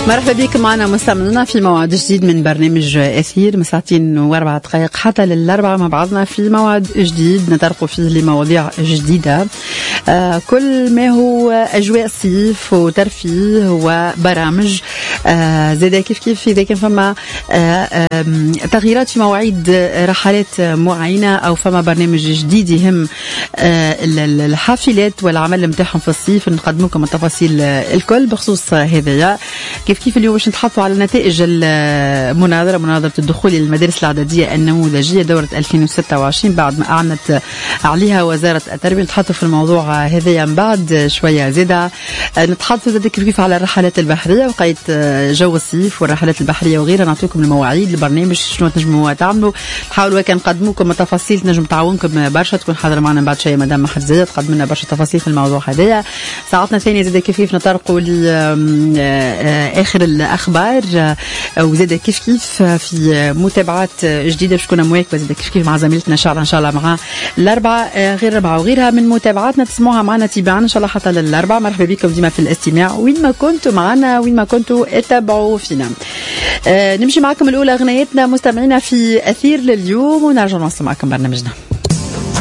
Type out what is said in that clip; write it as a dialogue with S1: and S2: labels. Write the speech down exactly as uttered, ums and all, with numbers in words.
S1: مرحبا بكم معنا مستمعينا في موعد جديد من برنامج أثير من ساعتين واربع دقائق حتى للأربعة مع بعضنا في موعد جديد نطرق فيه لمواضيع جديدة. آه كل ما هو أجواء صيف وترفيه وبرامج آه زاد كيف كيف إذا كان فما آه آه تغييرات في مواعيد رحلات معينة أو فما برنامج جديد يهم آه الحافلات والعمل متاعهم في الصيف نقدم لكم التفاصيل الكل بخصوص هذايا. كيف كيف اليوم باش نتحطوا على نتائج المناظرة مناظرة الدخول للمدارس الإعدادية النموذجية دورة ألفين وستة وعشرين بعد ما أعلنت عليها وزارة التربية. نتحطوا في الموضوع هذايا من بعد شوية زيادة. نتحطوا زاد كيف كيف على الرحلات البحرية وقيت جو الصيف والرحلات البحرية وغيرها. نعطيكم المواعيد البرنامج شنو تنجموا تعملوا. نحاولوا كان نقدموكم تفاصيل تنجم تعاونكم برشا. تكون حاضر معنا بعد شوية مدام محرزية تقدم لنا برشا تفاصيل في الموضوع هذايا. ساعتنا الثانية زاد كيف كيف نطرقوا ل آخر الأخبار وزاد كيف كيف في متابعات جديدة باش تكون مواكبة زاد كيف كيف مع زميلتنا شعر إن شاء الله مع الأربعة غير أربعة وغيرها من متابعاتنا تسمعوها معنا تبعنا إن شاء الله حتى للأربعة. مرحبا بكم ديما في الاستماع وين ما كنتوا معنا وين ما كنتوا اتبعوا فينا. آه نمشي معكم الأولى أغنيتنا مستمعينا في أثير لليوم ونرجع نواصل معكم برنامجنا.